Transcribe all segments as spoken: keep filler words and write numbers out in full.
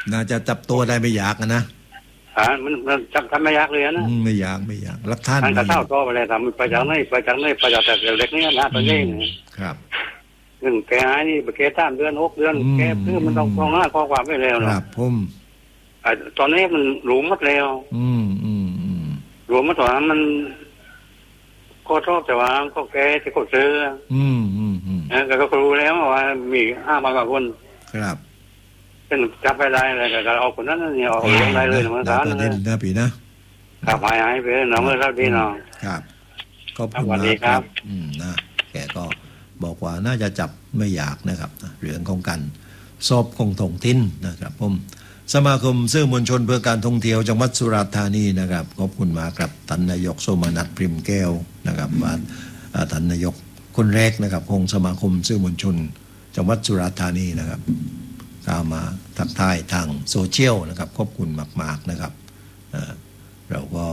น่าจะจับตัวได้ไม่ยากนะอ่ามันมันจับทำไม่ยากเลยนะไม่ยากไม่ยากรับท่านท่านก็เท่าตัวไปเลยทำไปจากไหนไปจากไหนไปจากแต่เล็กนี่นะตัวนี้ครับหนึ่งแกหายนี่แกตามเดือนหกเดือนแกเพื่อมันต้องต้องหน้าข้อความไม่เร็วครับผมตอนนี้มันหลุมมัดแล้วอืมอืมอืมหลุมมัดตอนนั้นมันก็ชอบแต่ว่าก็แกที่ก็ซื้ออืมอืมอืมแล้วก็รู้แล้วว่ามีห้าพันกว่าคนครับเป็นจับไปได้เลยแต่เอาคนนั้นเนี่ยเอาลงได้เลยเหมือนกันนะนะพี่นะครับหายหายไปน้องเมื่อเท่าดีน้องครับขอบคุณมากครับอืมนะแกก็บอกว่าน่าจะจับไม่ยากนะครับเรื่องของการสอบคงถงทิ้นนะครับผมสมาคมสื่อมวลชนเพื่อการท่องเที่ยวจังหวัดสุราษฎร์ธานีนะครับขอบคุณมากครับท่านนายกโสมนัสพริมแก้วนะครับว่าท่านนายกคนแรกนะครับของสมาคมสื่อมวลชนจังหวัดสุราษฎร์ธานีนะครับเข้ามาทักทายทางโซเชียลนะครับขอบคุณมากๆนะครับเราก็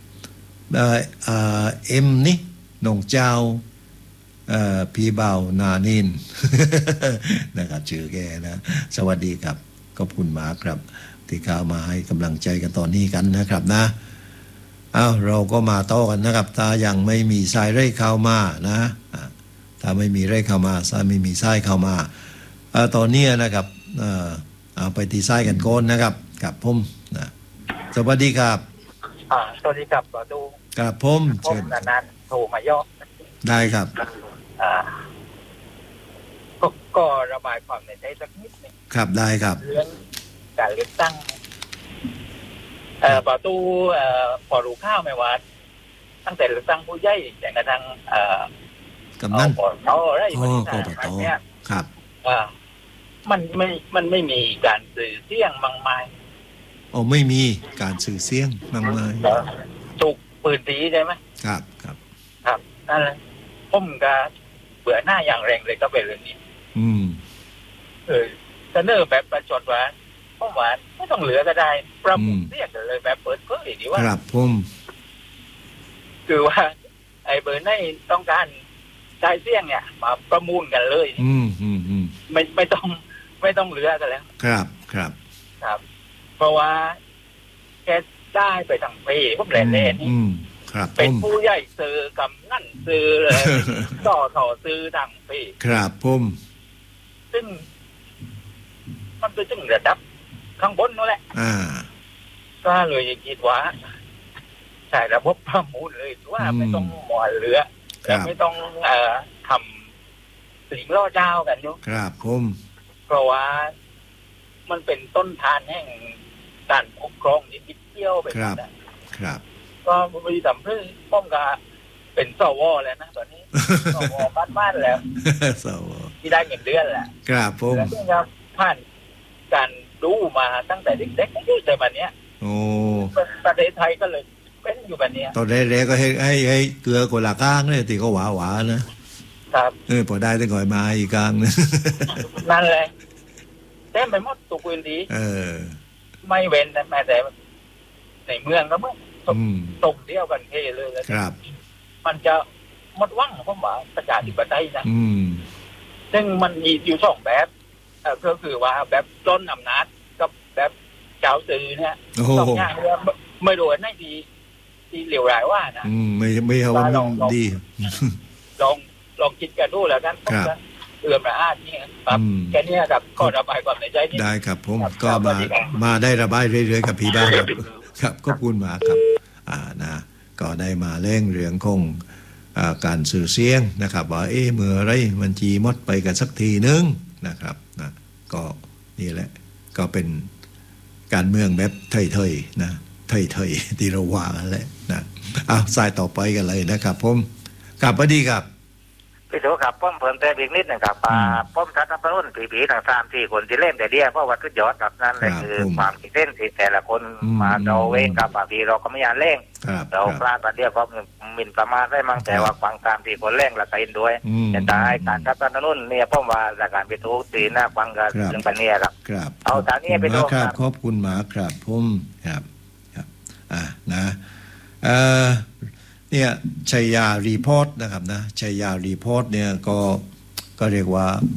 เอ็มนี่น้องเจ้าพี่เบานานินนะครับชื่อแกนะสวัสดีครับขอบคุณมากครับที่เข้ามาให้กำลังใจกันตอนนี้กันนะครับนะอ้าวเราก็มาต่อกันนะครับถ้ายังไม่มีสายเร่เข้ามานะถ้าไม่มีเร่เข้ามาถ้าไม่มีสายเข้ามาตอนนี้นะครับเอาไปตีสายกันก่อนนะครับกับผมนะสวัสดีครับอ่าสวัสดีครับต่อดูกับผมเชิญนานๆโทรมาย่อได้ครับอ่าก็ก็ระบายความในใจสักนิดนึงครับได้ครับเรื่องการเลือกตั้งเอ่อประตูเอ่อพอรู้ข้าวไหมว่าตั้งแต่เลือกตั้งผู้ใหญ่อย่างกระทั่งเอ่อกำนันเขาอะไรบริษัทเนี้ยครับอ่ามันไม่มันไม่มีการสื่อเสียงมากมายโอ้ไม่มีการสื่อเสียงมากมายถูกปืนตีใช่ไหมครับครับครับนั่นแหละผมก็เบื่อหน้าอย่างแรงเลยก็เป็นเรื่องนี้อืมเออเสนอแบบประชดว่าผมว่าไม่ต้องเหลือก็ได้ประมูลเรียกเลยแบบเปิดเผยดีว่าครับผมคือว่าไอ้เบอร์ในต้องการใช้เสียงเนี่ยมาประมูลกันเลยอืมอืมอืมไม่ไม่ต้องไม่ต้องเหลือกันแล้วครับครับครับเพราะว่าแค่ได้ไปทั้งปีผมแหล่ๆนี่เป็นผู้ใหญ่ซื้อกำนั่นซื้อเลยต่อต่อซื้อทั้งปีครับผมซึ่งมันเป็นจึงระดับข้างบนนั่นแหละอ่าก็เลยคิดว่าใช่ระบบประมูลเลยว่าไม่ต้องหมอเหลือไม่ต้องเอ่อทำสิ่งล่อเจ้ากันอยู่ครับผมเพราะว่ามันเป็นต้นทานแห่งการปกครองที่บิดเบี้ยวไปนะครับก็บริษัทเพื่อป้องกันเป็นสวแล้วนะตอนนี้สวบ้านๆแล้วสวที่ได้เงินเดือนแหละครับผมแล้วก็ผ่านการดูมาตั้งแต่เด็กๆแต่แบบนี้โอ้ประเทศไทยก็เลยเป็นอยู่แบบนี้ตอนแรกๆก็ให้ให้ให้เกลือคนละข้างเลยตีก็หวาหวานะครับเออพอได้ตั้งก่อยมาอีกข้างนึงนั่นแหละเต็มไปหมดตุกวินดีเออไม่เว้นแม้แต่ในเมืองก็เมื่อตกเดียวกันเทเลยครับมันจะหมดว่างเพราะว่าประชาธิปไตยนะซึ่งมันมีอยู่สองแบบก็คือว่าแบบต้นอำนาจกับแบบเจ้าสื่อเนี่ยสองอย่างเนี่ยไม่โดนให้ดีที่เหลวร้ายว่านะไม่ไม่เอาว่าดีลองลองคิดกันดูแล้วกันเอื้อมระอานี่ครับแค่นี้ครับก็ระบายความในใจได้ครับผมก็มามาได้ระบายเรื่อยๆกับพี่บ้างครับครับขอบคุณมากครับอ่านะก็ได้มาเร่งเรื่องของการสื่อเสียงนะครับว่าเอ๊ะเมื่อไรมันจีมดไปกันสักทีนึงนะครับนะก็นี่แหละก็เป็นการเมืองแบบเถยๆนะเถยๆที่เราว่ากันแหละนะอ้าวสายต่อไปกันเลยนะครับผมกลับมาดีครับพี่โสครับป้อมเพิ่มเติมอีกนิดหนึ่งครับป้อมทัศนรุ่นผีๆทางสามที่คนที่เล่นแต่เดียวเพราะว่าทุกยอดกับนั่นเลยคือความคิดเล่นที่แต่ละคนมาเราเองกับบางทีเราก็ไม่อยากเล่นเราพลาดประเดี๋ยวก็มินประมาทได้มั้งแต่ว่าฟังตามที่คนเล่นละกันด้วยแต่ตายการทัศนรุ่นเนี่ยป้อมว่าจากการไปทุกตีหน้าฟังกันเรื่องปัญญาครับเอาทางนี้ไปดูครับขอบคุณหมาครับผมครับครับอ่านะเอ่อเนี่ยชัยยารีพอร์ตนะครับนะชัยยารีพอร์ตเนี่ยก็ก็เรียกว่า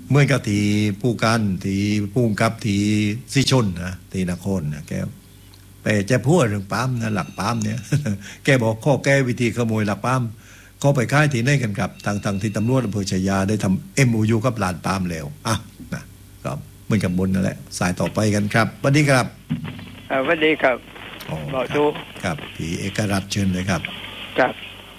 เมื่อกับที่ผู้การที่ผู้กำกับที่สิชนนะที่นครนะแกไปจะพูดเรื่องปั๊มนะหลักปั๊มเนี่ยแกบอกข้อแก้วิธีขโมยหลักปั๊มเขาไปค่ายที่ไหนกันครับทางทางที่ตำรวจอำเภอชายาได้ทำ เอ็ม โอ ยู กับลานปั๊มแล้วอ่ะนะก็เหมือนกับบนนั่นแหละสายต่อไปกันครับสวัสดีครับสวัสดีครับบอกดูครับพี่เอกรัตน์เชิญเลยครับครับ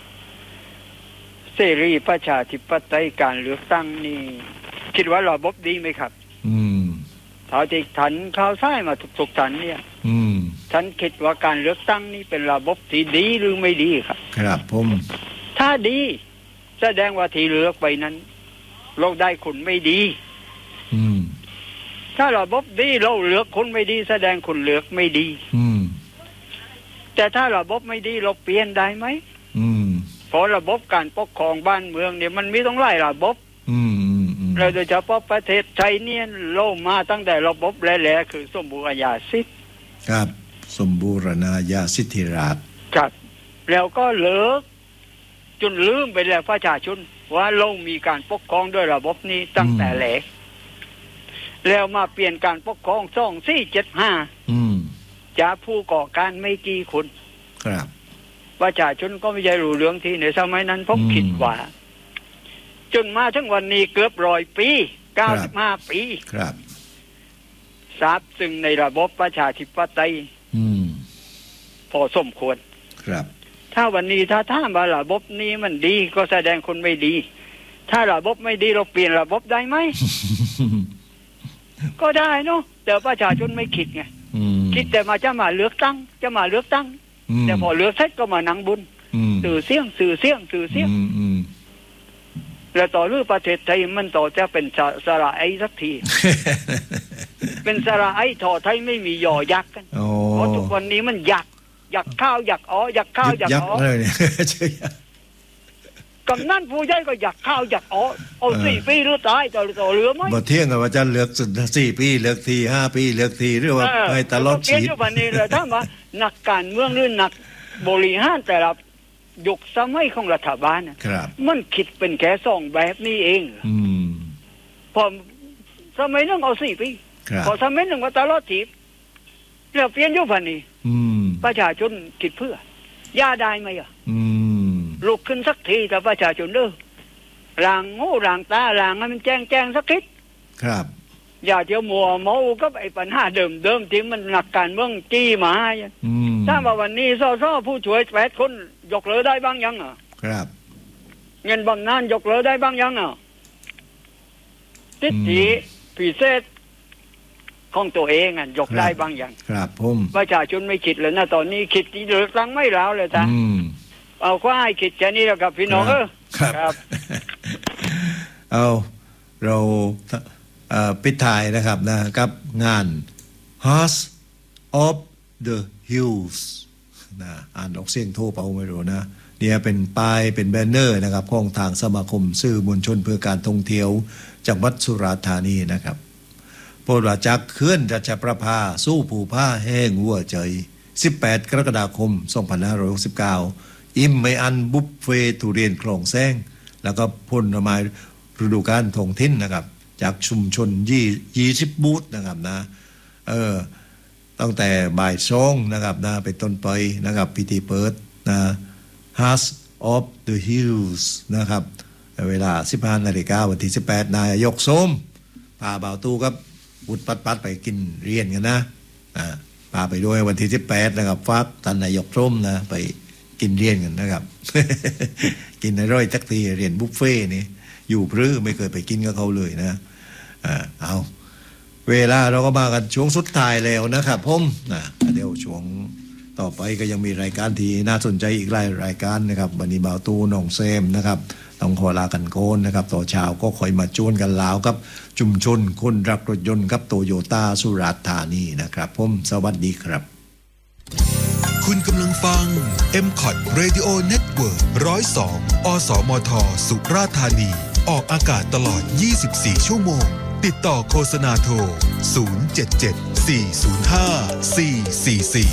เสรีประชาธิปไตยการเลือกตั้งนี่คิดว่าระบบดีไหมครับอืมเท่าที่ทันข่าวสารมาทุกๆทันเนี่ยอืมฉันคิดว่าการเลือกตั้งนี่เป็นระบบที่ดีหรือไม่ดีครับครับผมถ้าดีแสดงว่าที่เลือกไปนั้นเราได้คนไม่ดีอืมถ้าระบบดีเราเลือกคนไม่ดีแสดงคนเลือกไม่ดีอืมแต่ถ้าระบบไม่ดีเราเปลี่ยนได้ไหมอืมเพราะระบบการปกครองบ้านเมืองเนี่ยมันมีต้องหลายระบบอืมเราโดยเฉพาะประเทศไทยเนี่ยโลมาตั้งแต่ระบบแหล่ๆคือสมบูรณาสิทธิ์ครับสมบูรณาญาสิทธิราชครับแล้วก็เลิกจนลืมไปแล้วประชาชนว่าเรามีการปกครองด้วยระบบนี้ตั้งแต่แหลกแล้วมาเปลี่ยนการปกครองสองสี่เจ็ดห้าจะผู้ก่อการไม่กี่คนครับประชาชนก็ไม่ใช่รู้เรื่องที่ในสมัยนั้นผมคิดว่าจนมาถึงวันนี้เกือบร้อยปีเก้าสิบห้าปีครับทราบซึ่งในระบบประชาธิปไตยพอสมควรครับถ้าวันนี้ถ้าถ้าว่าระบบนี้มันดีก็แสดงคนไม่ดีถ้าระบบไม่ดีเราเปลี่ยนระบบได้ไหม ก็ได้เนาะแต่ประชาชนไม่คิดไงคิดแต่มาจะมาเลือกตั้งจะมาเลือกตั้งแต่พอเลือกเสร็จก็มานั่งบุญสื่อเสียงสื่อเสียงสื่อเสียงแล้วต่อเรื่องประเทศไทยมันต่อจะเป็นสระไอสักที เป็นสระไอต่อไทยไม่มียอยักษ์กันเพราะทุกวันนี้มันยักยักข้าวยักอ๋อยักข้าวยักอ๋อกำนันผู้ใหญ่ก็ยักข้าวยักอ๋อเอาสี่ปีหรือตายต่อต่อเรือไหมบ่เที่ยงกับว่าจะเลือกสี่ปีเลือกทีห้าปีเลือกทีหรือว่าไปตลอดชีวิตวันนี้เลยถ้าว่านักการเมืองหรือนักบริหารแต่ละยุคสมัยของรัฐบาลมันคิดเป็นแค่สองแบบนี้เองพอสมัยนึงเอาสี่ปีพอสมัยนึงว่าตลอดชีวิตแล้วเปลี่ยนยุคพันนี้ประชาชนคิดเพื่อย่าได้ไหมอ่ะลุกขึ้นสักทีแต่ประชาชนเด้อลางโง่ลางตาลางให้มันแจ้งแจ้งสักทีครับอย่าเที่ยวมัวเมากับไอ้ปัญหาเดิมเดิมที่มันหนักการเมืองจี้มาถ้าว่าวันนี้ซ่อๆผู้ช่วยแปดคนยกเลิกได้บ้างยังอ่ะครับเงินบำนาญยกเลิกได้บ้างยังอ่ะทิฏฐิพิเศษของตัวเองอ่ะยกได้บ้างยังครับผมประชาชนไม่คิดเลยนะตอนนี้คิดที่เลือกตั้งไม่แล้วเลยจ้ะเอาควายคิดแค่นี้แล้วกับพี่น้องเออครับเอาเราปิดท้ายนะครับนะกับงาน House of the Hills นะอ่านออกเสียงโทรเปล่าไม่รู้นะเนี่ยเป็นป้ายเป็นแบนเนอร์นะครับของทางสมาคมสื่อมวลชนเพื่อการท่องเที่ยวจังหวัดสุราษฎร์ธานีนะครับโปรดว่าจากเคลื่อนราชประภาสู้ผูผ้าแห้งวัวใจสิบแปดกรกฎาคมสองพันห้าร้อยหกสิบเก้าอิ่มไม่อันบุฟเฟ่ทุเรียนคลองแซงแล้วก็ผลไม้ฤดูกาลท้องถิ่นนะครับจากชุมชนยี่ยี่สิบบูธนะครับนะเออตั้งแต่บ่ายสองนะครับนะไปต้นไปนะครับพิธีเปิดนะ House of the Hills นะครับเวลา สิบห้านาฬิกา วันที่สิบแปดนายกส้มพาบ่าวตู้ครับบุดปัดปัดไปกินเรียนกันนะอ่าพาไปด้วยวันที่สิบแปดนะครับฝากท่านนายกส้มนะไปกินเรียนกันนะครับ กินอร่อยจักทีเรียนบุฟเฟ่นี่อยู่พรือไม่เคยไปกินกับเขาเลยนะอ่าเอาเวลาเราก็มากันช่วงสุดท้ายแล้วนะครับผมนะเดี๋ยวช่วงต่อไปก็ยังมีรายการที่น่าสนใจอีกหลายรายการนะครับวันนี้บ่าวตู้น้องเซมนะครับต้องขอลากันโกนนะครับต่อเช้าก็คอยมาจวนกันลาวครับชุมชนคนรักรถยนต์ครับโตโยต้าสุราษฎร์ธานีนะครับผมสวัสดีครับคุณกำลังฟัง เอ็ม คอ ที Radio Network หนึ่งศูนย์สอง อสมท สุราษฎร์ธานีออกอากาศตลอดยี่สิบสี่ชั่วโมงติดต่อโฆษณาโทรศูนย์ เจ็ด เจ็ด สี่ ศูนย์ ห้า สี่ สี่ สี่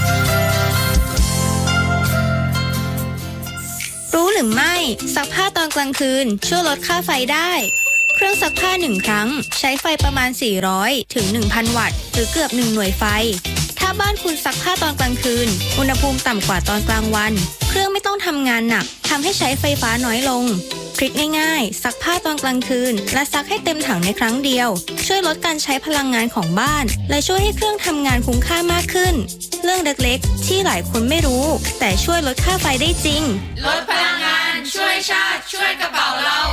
รู้หรือไม่ซักผ้าตอนกลางคืนช่วยลดค่าไฟได้เครื่องซักผ้าหนึ่งครั้งใช้ไฟประมาณสี่ร้อยถึง หนึ่งพัน วัตต์หรือเกือบหนึ่งหน่วยไฟถ้าบ้านคุณซักผ้าตอนกลางคืนอุณหภูมิต่ำกว่าตอนกลางวันเครื่องไม่ต้องทำงานหนักทำให้ใช้ไฟฟ้าน้อยลงทริคง่ายๆซักผ้าตอนกลางคืนและซักให้เต็มถังในครั้งเดียวช่วยลดการใช้พลังงานของบ้านและช่วยให้เครื่องทำงานคุ้มค่ามากขึ้นเรื่องเล็กๆที่หลายคนไม่รู้แต่ช่วยลดค่าไฟได้จริงลดพลังงานช่วยชาติช่วยกระเป๋าเรา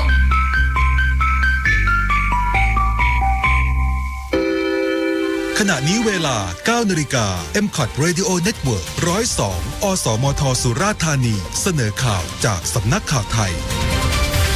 ขณะนี้เวลา เก้านาฬิกา เอ็ม คอท Radio Network หนึ่งศูนย์สอง อสมทสุราษฎร์ธานีเสนอข่าวจากสำนักข่าวไทย